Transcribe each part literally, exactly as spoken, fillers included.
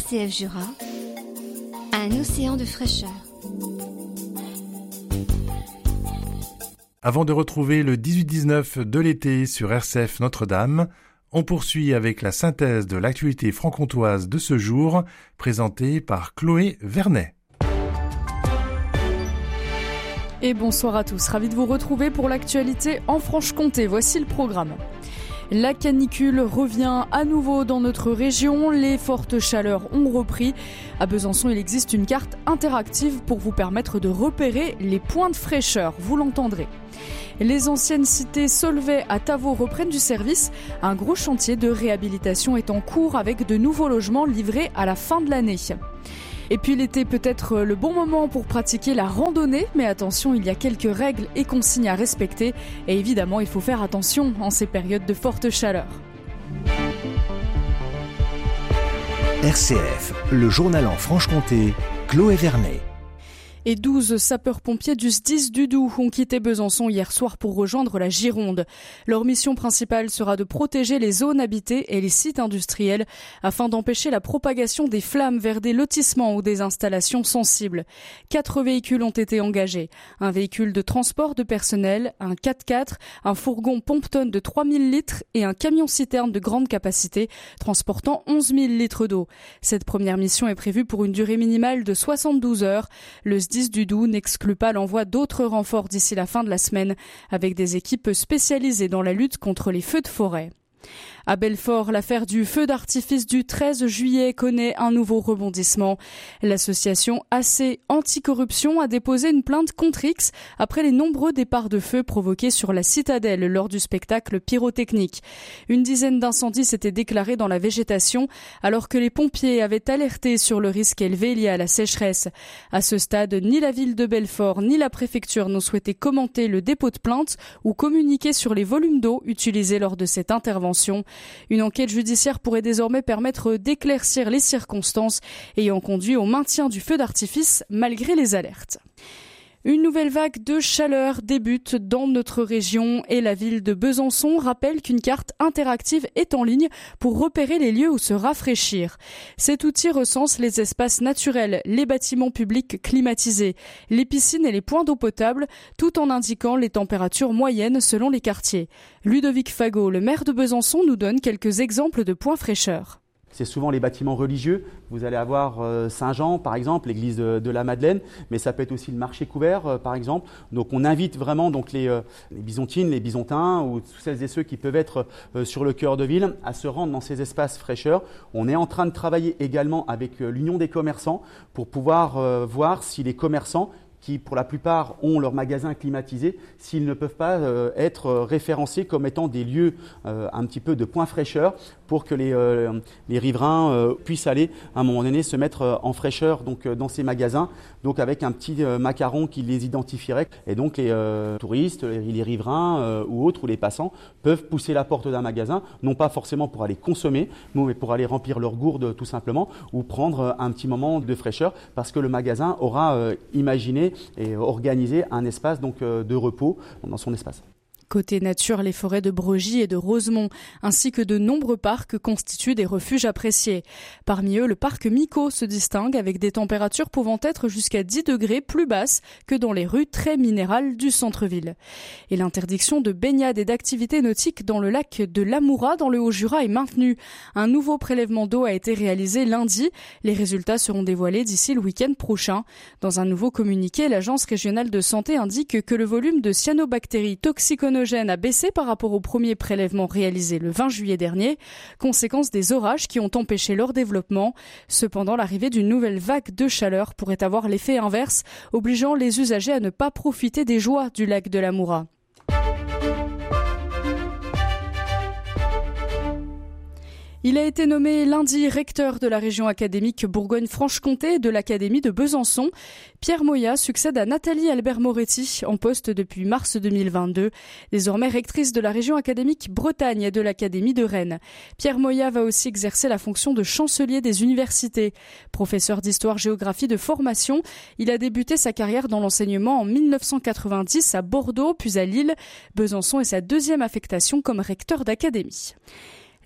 C F Jura, un océan de fraîcheur. Avant de retrouver le dix-huit dix-neuf de l'été sur R C F Notre-Dame, on poursuit avec la synthèse de l'actualité franc-comtoise de ce jour, présentée par Chloé Vernet. Et bonsoir à tous, ravi de vous retrouver pour l'actualité en Franche-Comté. Voici le programme. La canicule revient à nouveau dans notre région, les fortes chaleurs ont repris. À Besançon, il existe une carte interactive pour vous permettre de repérer les points de fraîcheur, vous l'entendrez. Les anciennes cités Solvay à Tavaux reprennent du service. Un gros chantier de réhabilitation est en cours avec de nouveaux logements livrés à la fin de l'année. Et puis l'été peut être le bon moment pour pratiquer la randonnée, mais attention, il y a quelques règles et consignes à respecter. Et évidemment, il faut faire attention en ces périodes de forte chaleur. R C F, le journal en Franche-Comté, Chloé Vernet. Et douze sapeurs-pompiers du S D I S du Doubs ont quitté Besançon hier soir pour rejoindre la Gironde. Leur mission principale sera de protéger les zones habitées et les sites industriels afin d'empêcher la propagation des flammes vers des lotissements ou des installations sensibles. Quatre véhicules ont été engagés. Un véhicule de transport de personnel, un quatre-quatre, un fourgon pompe-tonne de trois mille litres et un camion-citerne de grande capacité transportant onze mille litres d'eau. Cette première mission est prévue pour une durée minimale de soixante-douze heures. Le S D I S du Doubs n'exclut pas l'envoi d'autres renforts d'ici la fin de la semaine avec des équipes spécialisées dans la lutte contre les feux de forêt. À Belfort, l'affaire du feu d'artifice du treize juillet connaît un nouveau rebondissement. L'association A C Anticorruption a déposé une plainte contre X après les nombreux départs de feu provoqués sur la citadelle lors du spectacle pyrotechnique. Une dizaine d'incendies s'étaient déclarés dans la végétation alors que les pompiers avaient alerté sur le risque élevé lié à la sécheresse. À ce stade, ni la ville de Belfort ni la préfecture n'ont souhaité commenter le dépôt de plainte ou communiquer sur les volumes d'eau utilisés lors de cette intervention. Une enquête judiciaire pourrait désormais permettre d'éclaircir les circonstances ayant conduit au maintien du feu d'artifice malgré les alertes. Une nouvelle vague de chaleur débute dans notre région et la ville de Besançon rappelle qu'une carte interactive est en ligne pour repérer les lieux où se rafraîchir. Cet outil recense les espaces naturels, les bâtiments publics climatisés, les piscines et les points d'eau potable, tout en indiquant les températures moyennes selon les quartiers. Ludovic Fagot, le maire de Besançon, nous donne quelques exemples de points fraîcheur. C'est souvent les bâtiments religieux. Vous allez avoir Saint-Jean, par exemple, l'église de, de la Madeleine, mais ça peut être aussi le marché couvert, par exemple. Donc on invite vraiment donc les, les Bisontines, les Bisontins ou tous celles et ceux qui peuvent être sur le cœur de ville à se rendre dans ces espaces fraîcheurs. On est en train de travailler également avec l'Union des commerçants pour pouvoir voir si les commerçants qui pour la plupart ont leur magasin climatisé, s'ils ne peuvent pas euh, être référencés comme étant des lieux euh, un petit peu de point fraîcheur pour que les, euh, les riverains euh, puissent aller à un moment donné se mettre euh, en fraîcheur donc, euh, dans ces magasins, donc avec un petit euh, macaron qui les identifierait. Et donc les euh, touristes, les, les riverains euh, ou autres, ou les passants peuvent pousser la porte d'un magasin, non pas forcément pour aller consommer, mais pour aller remplir leur gourde tout simplement, ou prendre euh, un petit moment de fraîcheur parce que le magasin aura euh, imaginé et organiser un espace donc de repos dans son espace. Côté nature, les forêts de Bregy et de Rosemont, ainsi que de nombreux parcs constituent des refuges appréciés. Parmi eux, le parc Mico se distingue avec des températures pouvant être jusqu'à dix degrés plus basses que dans les rues très minérales du centre-ville. Et l'interdiction de baignade et d'activités nautiques dans le lac de l'Amoura dans le Haut-Jura est maintenue. Un nouveau prélèvement d'eau a été réalisé lundi. Les résultats seront dévoilés d'ici le week-end prochain. Dans un nouveau communiqué, l'Agence régionale de santé indique que le volume de cyanobactéries toxiconogènes a baissé par rapport au premier prélèvement réalisé le vingt juillet dernier, conséquence des orages qui ont empêché leur développement. Cependant, l'arrivée d'une nouvelle vague de chaleur pourrait avoir l'effet inverse, obligeant les usagers à ne pas profiter des joies du lac de l'Amoura. Il a été nommé lundi recteur de la région académique Bourgogne-Franche-Comté et de l'Académie de Besançon. Pierre Moya succède à Nathalie Albert-Moretti, en poste depuis mars deux mille vingt-deux, désormais rectrice de la région académique Bretagne et de l'Académie de Rennes. Pierre Moya va aussi exercer la fonction de chancelier des universités. Professeur d'histoire-géographie de formation, il a débuté sa carrière dans l'enseignement en mille neuf cent quatre-vingt-dix à Bordeaux, puis à Lille. Besançon est sa deuxième affectation comme recteur d'académie.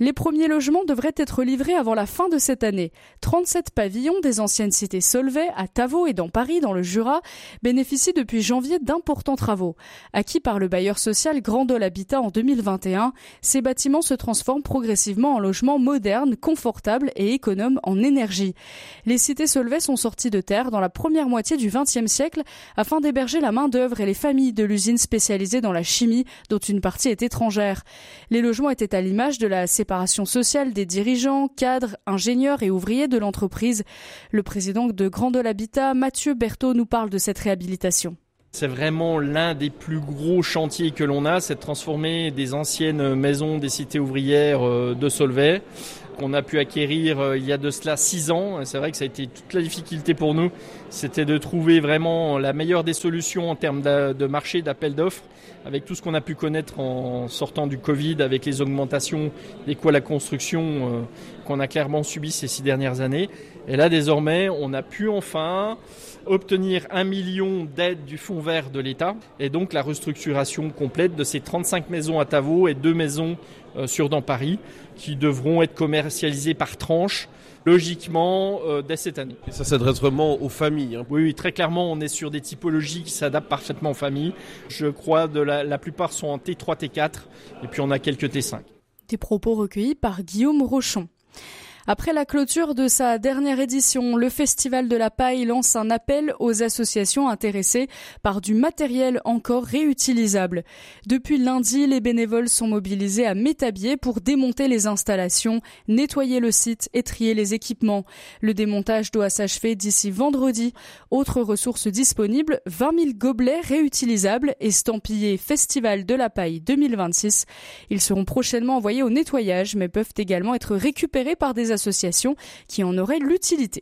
Les premiers logements devraient être livrés avant la fin de cette année. trente-sept pavillons des anciennes cités Solvay, à Tavaux et dans Paris, dans le Jura, bénéficient depuis janvier d'importants travaux. Acquis par le bailleur social Grandol Habitat en deux mille vingt et un, ces bâtiments se transforment progressivement en logements modernes, confortables et économes en énergie. Les cités Solvay sont sorties de terre dans la première moitié du vingtième siècle afin d'héberger la main-d'œuvre et les familles de l'usine spécialisée dans la chimie, dont une partie est étrangère. Les logements étaient à l'image de la séparation sociale des dirigeants, cadres, ingénieurs et ouvriers de l'entreprise. Le président de Grandol Habitat, Mathieu Berthaud, nous parle de cette réhabilitation. C'est vraiment l'un des plus gros chantiers que l'on a, c'est de transformer des anciennes maisons des cités ouvrières de Solvay, qu'on a pu acquérir il y a de cela six ans. C'est vrai que ça a été toute la difficulté pour nous, c'était de trouver vraiment la meilleure des solutions en termes de marché, d'appel d'offres, avec tout ce qu'on a pu connaître en sortant du Covid, avec les augmentations des coûts à la construction euh, qu'on a clairement subi ces six dernières années. Et là, désormais, on a pu enfin obtenir un million d'aides du fonds vert de l'État et donc la restructuration complète de ces trente-cinq maisons à Tavaux et deux maisons euh, sur dans Paris qui devront être commercialisées par tranches logiquement euh, dès cette année. Et ça s'adresse vraiment aux familles hein. Oui, oui, très clairement, on est sur des typologies qui s'adaptent parfaitement aux familles. Je crois que la, la plupart sont en T trois, T quatre et puis on a quelques T cinq. Des propos recueillis par Guillaume Rochon. Après la clôture de sa dernière édition, le Festival de la Paille lance un appel aux associations intéressées par du matériel encore réutilisable. Depuis lundi, les bénévoles sont mobilisés à Métabier pour démonter les installations, nettoyer le site et trier les équipements. Le démontage doit s'achever d'ici vendredi. Autre ressource disponible, vingt mille gobelets réutilisables estampillés Festival de la Paille deux mille vingt-six. Ils seront prochainement envoyés au nettoyage, mais peuvent également être récupérés par des associations qui en auraient l'utilité.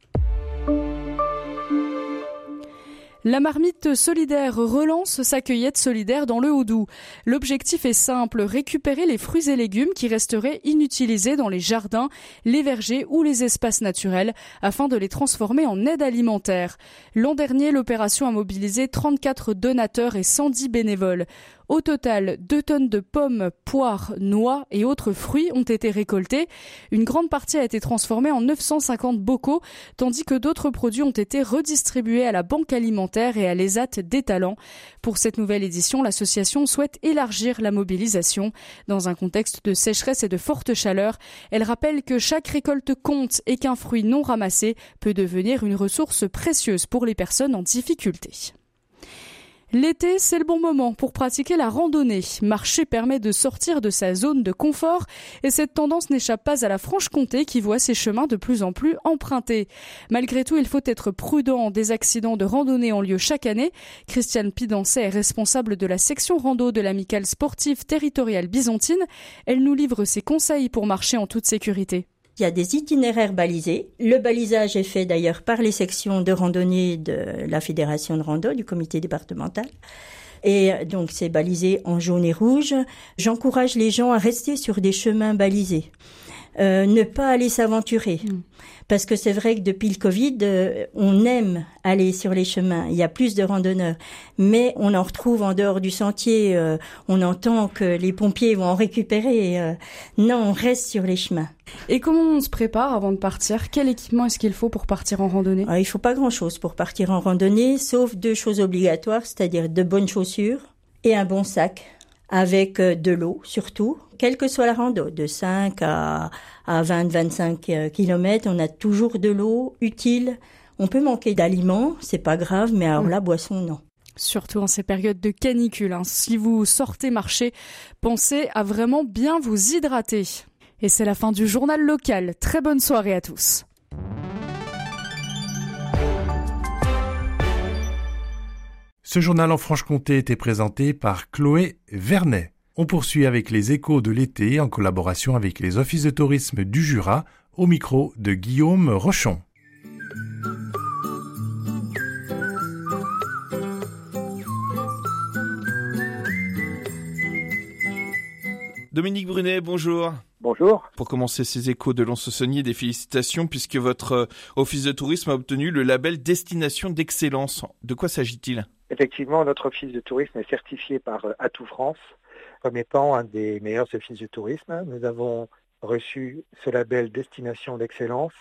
La marmite solidaire relance sa cueillette solidaire dans le Haut-Doubs. L'objectif est simple, récupérer les fruits et légumes qui resteraient inutilisés dans les jardins, les vergers ou les espaces naturels afin de les transformer en aide alimentaire. L'an dernier, l'opération a mobilisé trente-quatre donateurs et cent dix bénévoles. Au total, deux tonnes de pommes, poires, noix et autres fruits ont été récoltés. Une grande partie a été transformée en neuf cent cinquante bocaux, tandis que d'autres produits ont été redistribués à la Banque alimentaire et à l'E S A T des Talents. Pour cette nouvelle édition, l'association souhaite élargir la mobilisation. Dans un contexte de sécheresse et de forte chaleur, elle rappelle que chaque récolte compte et qu'un fruit non ramassé peut devenir une ressource précieuse pour les personnes en difficulté. L'été, c'est le bon moment pour pratiquer la randonnée. Marcher permet de sortir de sa zone de confort et cette tendance n'échappe pas à la Franche-Comté qui voit ses chemins de plus en plus empruntés. Malgré tout, il faut être prudent. Des accidents de randonnée ont lieu chaque année. Christiane Pidancet est responsable de la section rando de l'amicale sportive territoriale byzantine. Elle nous livre ses conseils pour marcher en toute sécurité. Il y a des itinéraires balisés. Le balisage est fait d'ailleurs par les sections de randonnée de la Fédération de rando, du comité départemental. Et donc c'est balisé en jaune et rouge. J'encourage les gens à rester sur des chemins balisés. Euh, ne pas aller s'aventurer. Mmh. Parce que c'est vrai que depuis le Covid, euh, on aime aller sur les chemins. Il y a plus de randonneurs. Mais on en retrouve en dehors du sentier. Euh, on entend que les pompiers vont en récupérer. Euh, non, on reste sur les chemins. Et comment on se prépare avant de partir ? Quel équipement est-ce qu'il faut pour partir en randonnée ? Alors, il faut pas grand-chose pour partir en randonnée, sauf deux choses obligatoires, c'est-à-dire de bonnes chaussures et un bon sac. Avec de l'eau, surtout, quelle que soit la rando, de cinq à, à vingt, vingt-cinq kilomètres, on a toujours de l'eau utile. On peut manquer d'aliments, c'est pas grave, mais alors la boisson, non. Surtout en ces périodes de canicule, hein. Si vous sortez marcher, pensez à vraiment bien vous hydrater. Et c'est la fin du journal local. Très bonne soirée à tous. Ce journal en Franche-Comté était présenté par Chloé Vernet. On poursuit avec les échos de l'été en collaboration avec les offices de tourisme du Jura, au micro de Guillaume Rochon. Dominique Brunet, bonjour. Bonjour. Pour commencer ces échos de Lons-Saunier, des félicitations puisque votre office de tourisme a obtenu le label Destination d'excellence. De quoi s'agit-il ? Effectivement, notre office de tourisme est certifié par Atout France comme étant un des meilleurs offices de tourisme. Nous avons reçu ce label Destination d'Excellence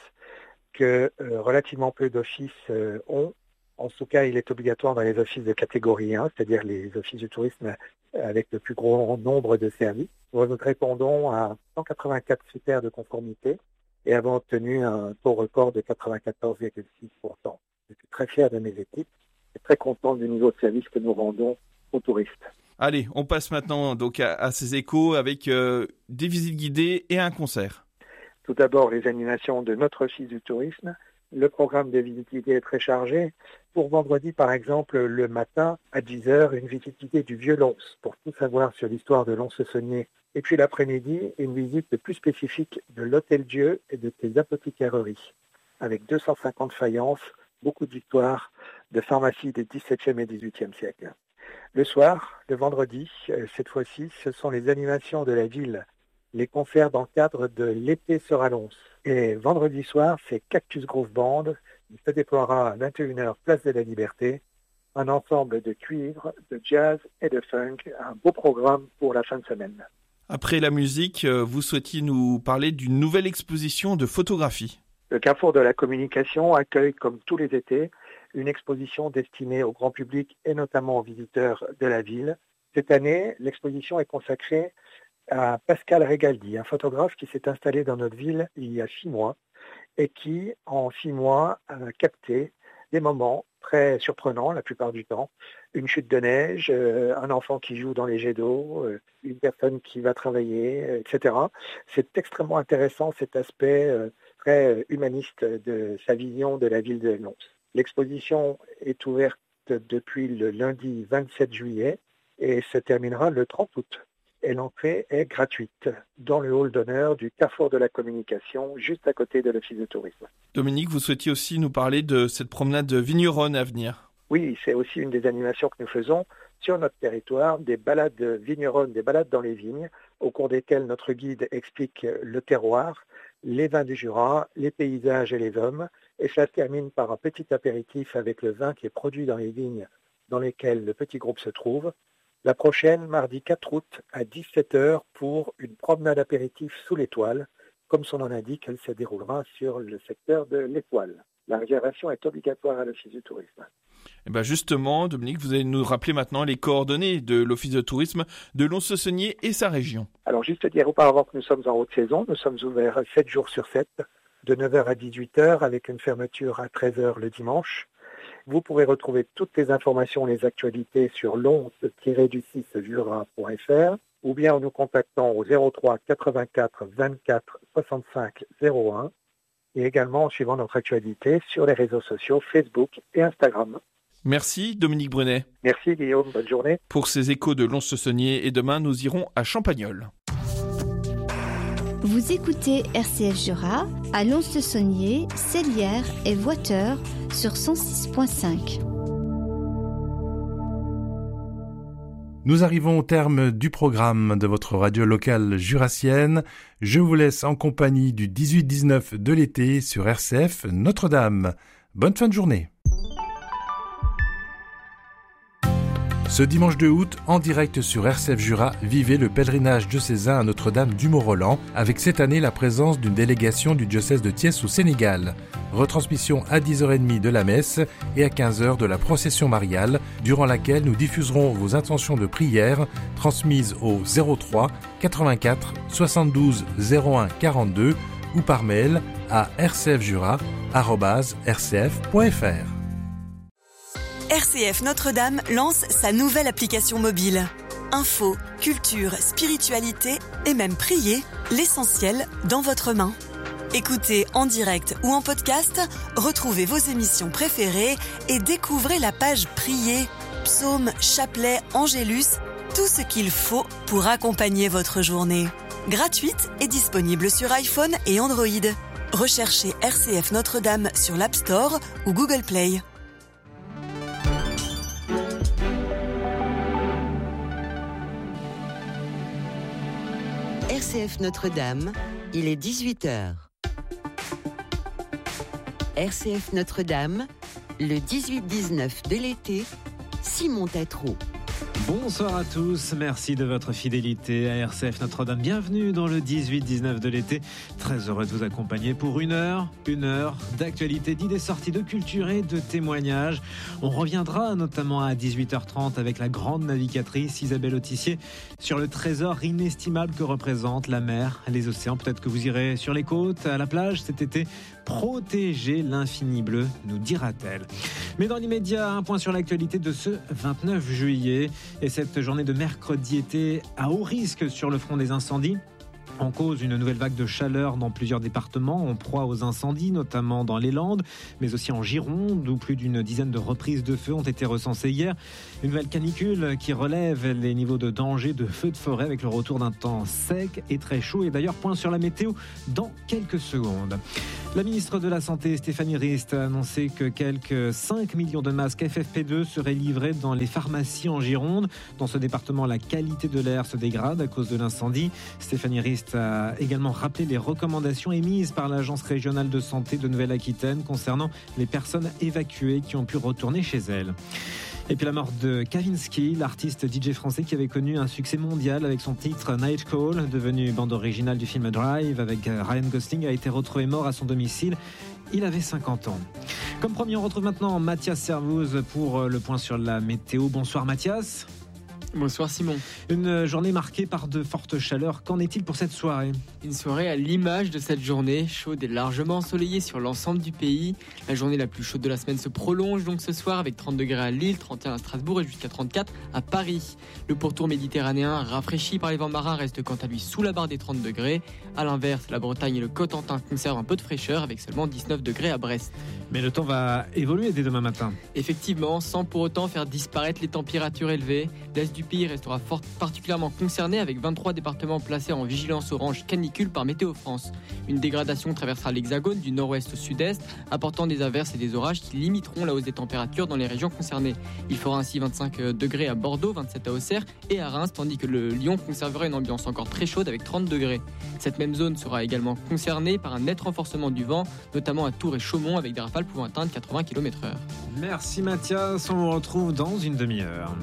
que euh, relativement peu d'offices euh, ont. En tout cas, il est obligatoire dans les offices de catégorie un, c'est-à-dire les offices du tourisme avec le plus grand nombre de services. Nous répondons à cent quatre-vingt-quatre critères de conformité et avons obtenu un taux record de quatre-vingt-quatorze virgule six pour cent. Je suis très fier de mes équipes et très content du niveau de service que nous rendons aux touristes. Allez, on passe maintenant donc à, à ces échos avec euh, des visites guidées et un concert. Tout d'abord, les animations de notre office du tourisme. Le programme de visite guidée est très chargé. Pour vendredi, par exemple, le matin, à dix heures, une visite guidée du Vieux-Lons pour tout savoir sur l'histoire de Lons-le-Saunier. Et puis l'après-midi, une visite plus spécifique de l'Hôtel-Dieu et de ses apothicaireries, avec deux cent cinquante faïences, beaucoup d'histoires de pharmacie des dix-septième et dix-huitième siècles. Le soir, le vendredi, cette fois-ci, ce sont les animations de la ville, les concerts dans le cadre de l'été sur Lons. Et vendredi soir, c'est Cactus Groove Band. Il se déploiera à vingt et une heures, place de la Liberté. Un ensemble de cuivre, de jazz et de funk. Un beau programme pour la fin de semaine. Après la musique, vous souhaitiez nous parler d'une nouvelle exposition de photographie. Le Carrefour de la Communication accueille, comme tous les étés, une exposition destinée au grand public et notamment aux visiteurs de la ville. Cette année, l'exposition est consacrée à Pascal Regaldi, un photographe qui s'est installé dans notre ville il y a six mois et qui, en six mois, a capté des moments très surprenants la plupart du temps. Une chute de neige, euh, un enfant qui joue dans les jets d'eau, euh, une personne qui va travailler, euh, et cetera. C'est extrêmement intéressant cet aspect euh, très humaniste de sa vision de la ville de Lons. L'exposition est ouverte depuis le lundi vingt-sept juillet et se terminera le trente août. Et l'entrée est gratuite dans le hall d'honneur du Carrefour de la Communication, juste à côté de l'Office de tourisme. Dominique, vous souhaitiez aussi nous parler de cette promenade vigneronne à venir. Oui, c'est aussi une des animations que nous faisons sur notre territoire, des balades vigneronnes, des balades dans les vignes, au cours desquelles notre guide explique le terroir, les vins du Jura, les paysages et les hommes. Et cela se termine par un petit apéritif avec le vin qui est produit dans les vignes dans lesquelles le petit groupe se trouve. La prochaine, mardi quatre août, à dix-sept heures, pour une promenade apéritif sous l'étoile. Comme son nom l'indique, elle se déroulera sur le secteur de l'étoile. La réservation est obligatoire à l'Office du tourisme. Et ben justement, Dominique, vous allez nous rappeler maintenant les coordonnées de l'Office de tourisme de Lons-le-Saunier et sa région. Alors juste dire auparavant que nous sommes en haute saison, nous sommes ouverts sept jours sur sept, de neuf heures à dix-huit heures, avec une fermeture à treize heures le dimanche. Vous pourrez retrouver toutes les informations, les actualités sur lons du six jura point f r ou bien en nous contactant au zéro trois quatre-vingt-quatre vingt-quatre soixante-cinq zéro un et également en suivant notre actualité sur les réseaux sociaux Facebook et Instagram. Merci Dominique Brunet. Merci Guillaume, bonne journée. Pour ces échos de Lons-le-Saunier, et demain nous irons à Champagnole. Vous écoutez R C F Jura à Lons-le-Saunier, Sellières et Voiteur sur cent six point cinq. Nous arrivons au terme du programme de votre radio locale jurassienne. Je vous laisse en compagnie du dix-huit dix-neuf de l'été sur R C F Notre-Dame. Bonne fin de journée. Ce dimanche deux août, en direct sur R C F Jura, vivez le pèlerinage diocésain à Notre-Dame du Mont-Roland, avec cette année la présence d'une délégation du diocèse de Thiès au Sénégal. Retransmission à dix heures trente de la messe et à quinze heures de la procession mariale, durant laquelle nous diffuserons vos intentions de prière transmises au zéro trois quatre-vingt-quatre soixante-douze zéro un quarante-deux ou par mail à r c f jura arobase r c f point f r. R C F Notre-Dame lance sa nouvelle application mobile. Info, culture, spiritualité et même prier, l'essentiel dans votre main. Écoutez en direct ou en podcast, retrouvez vos émissions préférées et découvrez la page Prier, psaumes, chapelets, angélus, tout ce qu'il faut pour accompagner votre journée. Gratuite et disponible sur iPhone et Android. Recherchez R C F Notre-Dame sur l'App Store ou Google Play. R C F Notre-Dame, il est dix-huit heures. R C F Notre-Dame, le dix-huit dix-neuf de l'été, Simon Tatro. Bonsoir à tous, merci de votre fidélité à R C F Notre-Dame. Bienvenue dans le dix-huit dix-neuf de l'été. Très heureux de vous accompagner pour une heure, une heure d'actualité, d'idées sorties, de culture et de témoignages. On reviendra notamment à dix-huit heures trente avec la grande navigatrice Isabelle Autissier sur le trésor inestimable que représente la mer, les océans. Peut-être que vous irez sur les côtes, à la plage cet été. Protéger l'infini bleu, nous dira-t-elle. Mais dans l'immédiat, un point sur l'actualité de ce vingt-neuf juillet. Et cette journée de mercredi était à haut risque sur le front des incendies. En cause, une nouvelle vague de chaleur dans plusieurs départements en proie aux incendies, notamment dans les Landes, mais aussi en Gironde, où plus d'une dizaine de reprises de feu ont été recensées hier. Une nouvelle canicule qui relève les niveaux de danger de feux de forêt avec le retour d'un temps sec et très chaud. Et d'ailleurs, point sur la météo dans quelques secondes. La ministre de la Santé, Stéphanie Rist, a annoncé que quelques cinq millions de masques F F P deux seraient livrés dans les pharmacies en Gironde. Dans ce département, la qualité de l'air se dégrade à cause de l'incendie. Stéphanie Rist a également rappelé les recommandations émises par l'Agence régionale de santé de Nouvelle-Aquitaine concernant les personnes évacuées qui ont pu retourner chez elles. Et puis la mort de Kavinsky, l'artiste D J français qui avait connu un succès mondial avec son titre Night Call, devenu bande originale du film Drive avec Ryan Gosling, a été retrouvé mort à son domicile. Il avait cinquante ans. Comme promis, on retrouve maintenant Mathias Servouz pour le point sur la météo. Bonsoir Mathias. Bonsoir Simon. Une journée marquée par de fortes chaleurs. Qu'en est-il pour cette soirée ? Une soirée à l'image de cette journée, chaude et largement ensoleillée sur l'ensemble du pays. La journée la plus chaude de la semaine se prolonge donc ce soir avec trente degrés à Lille, trente et un à Strasbourg et jusqu'à trente-quatre à Paris. Le pourtour méditerranéen, rafraîchi par les vents marins, reste quant à lui sous la barre des trente degrés. A l'inverse, la Bretagne et le Cotentin conservent un peu de fraîcheur avec seulement dix-neuf degrés à Brest. Mais le temps va évoluer dès demain matin. Effectivement, sans pour autant faire disparaître les températures élevées. L'est du pays restera fort particulièrement concerné avec vingt-trois départements placés en vigilance orange canicule par Météo France. Une dégradation traversera l'hexagone du nord-ouest au sud-est, apportant des averses et des orages qui limiteront la hausse des températures dans les régions concernées. Il fera ainsi vingt-cinq degrés à Bordeaux, vingt-sept à Auxerre et à Reims, tandis que le Lyon conservera une ambiance encore très chaude avec trente degrés. Cette même zone sera également concernée par un net renforcement du vent, notamment à Tours et Chaumont avec des rafales pouvant atteindre quatre-vingts kilomètres heure. Merci Mathias, on vous retrouve dans une demi-heure.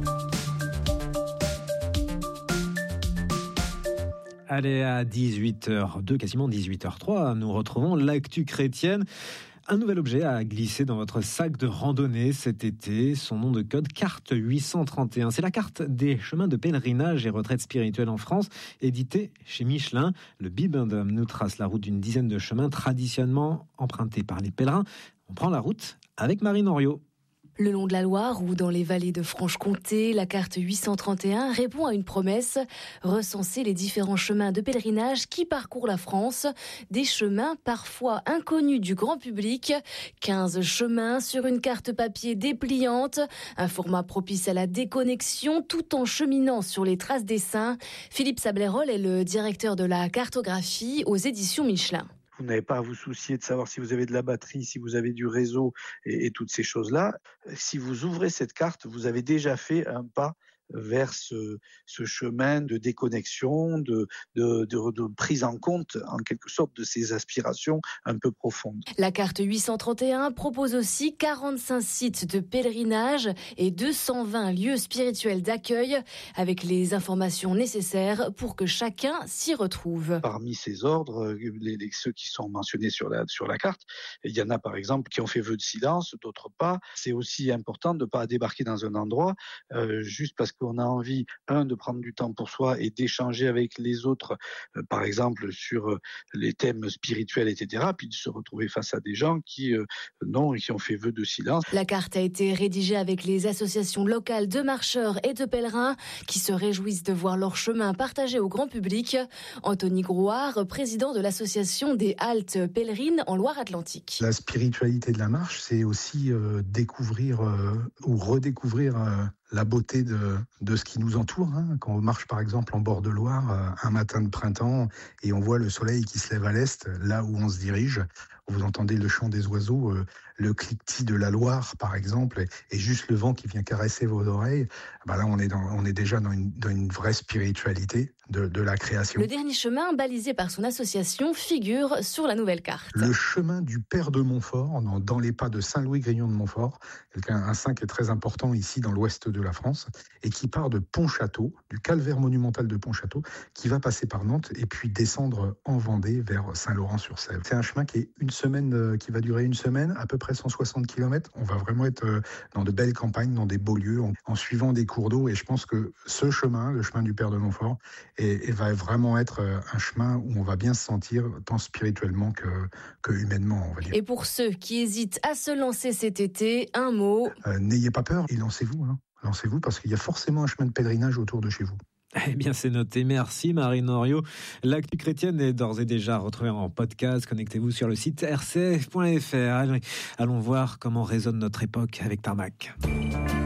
Allez, à dix-huit heures deux, quasiment dix-huit heures trois, nous retrouvons l'actu chrétienne. Un nouvel objet a glissé dans votre sac de randonnée cet été. Son nom de code, carte huit cent trente et un. C'est la carte des chemins de pèlerinage et retraite spirituelle en France, éditée chez Michelin. Le Bibendum nous trace la route d'une dizaine de chemins traditionnellement empruntés par les pèlerins. On prend la route avec Marine Henriot. Le long de la Loire ou dans les vallées de Franche-Comté, la carte huit cent trente et un répond à une promesse, recenser les différents chemins de pèlerinage qui parcourent la France, des chemins parfois inconnus du grand public, quinze chemins sur une carte papier dépliante, un format propice à la déconnexion tout en cheminant sur les traces des saints. Philippe Sablerol est le directeur de la cartographie aux éditions Michelin. Vous n'avez pas à vous soucier de savoir si vous avez de la batterie, si vous avez du réseau et, et toutes ces choses-là. Si vous ouvrez cette carte, vous avez déjà fait un pas vers ce, ce chemin de déconnexion, de, de, de, de prise en compte, en quelque sorte, de ces aspirations un peu profondes. La carte huit cent trente et un propose aussi quarante-cinq sites de pèlerinage et deux cent vingt lieux spirituels d'accueil, avec les informations nécessaires pour que chacun s'y retrouve. Parmi ces ordres, les, les, ceux qui sont mentionnés sur la, sur la carte, il y en a par exemple qui ont fait vœu de silence, d'autres pas. C'est aussi important de ne pas débarquer dans un endroit euh, juste parce que on a envie, un, de prendre du temps pour soi et d'échanger avec les autres, euh, par exemple, sur euh, les thèmes spirituels, et cetera, puis de se retrouver face à des gens qui, euh, non, qui ont fait vœu de silence. La carte a été rédigée avec les associations locales de marcheurs et de pèlerins qui se réjouissent de voir leur chemin partagé au grand public. Anthony Grouard, président de l'association des haltes pèlerines en Loire-Atlantique. La spiritualité de la marche, c'est aussi euh, découvrir euh, ou redécouvrir euh, la beauté de, de ce qui nous entoure. Hein. Quand on marche par exemple en bord de Loire, euh, un matin de printemps, et on voit le soleil qui se lève à l'est, là où on se dirige, vous entendez le chant des oiseaux, euh, le cliquetis de la Loire par exemple, et, et juste le vent qui vient caresser vos oreilles, ben là on est, dans, on est déjà dans une, dans une vraie spiritualité de, de la création. Le dernier chemin, balisé par son association, figure sur la nouvelle carte. Le chemin du Père de Montfort, dans, dans les pas de Saint-Louis-Grignon de Montfort, un saint qui est très important ici dans l'ouest de de la France, et qui part de Pontchâteau, du calvaire monumental de Pontchâteau, qui va passer par Nantes et puis descendre en Vendée vers Saint-Laurent-sur-Sèvre. C'est un chemin qui est une semaine, euh, qui va durer une semaine, à peu près cent soixante kilomètres. On va vraiment être euh, dans de belles campagnes, dans des beaux lieux, en, en suivant des cours d'eau. Et je pense que ce chemin, le chemin du Père de Montfort, est, est, va vraiment être euh, un chemin où on va bien se sentir, tant spirituellement que, que humainement, on va dire. Et pour ceux qui hésitent à se lancer cet été, un mot. Euh, n'ayez pas peur et lancez-vous. Hein. Lancez-vous parce qu'il y a forcément un chemin de pèlerinage autour de chez vous. Eh bien, c'est noté. Merci, Marine Henriot. L'actu chrétienne est d'ores et déjà retrouvée en podcast. Connectez-vous sur le site r c f point f r. Allons voir comment résonne notre époque avec Tarmac.